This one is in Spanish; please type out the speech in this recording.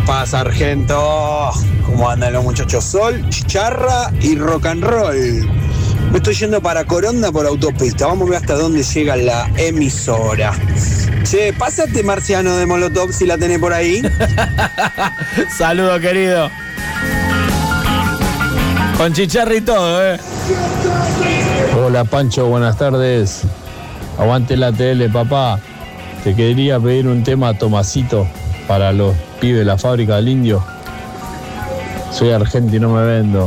pasa, Argento? ¿Cómo andan los muchachos? Sol, chicharra y rock and roll. Me estoy yendo para Coronda por autopista. Vamos a ver hasta dónde llega la emisora. Che, pásate Marciano de Molotov si la tenés por ahí. Saludo, querido. Con chicharra y todo, Hola Pancho, buenas tardes. Aguante la tele, papá. Te quería pedir un tema Tomasito para los pibes de la fábrica del Indio. Soy argentino, me vendo.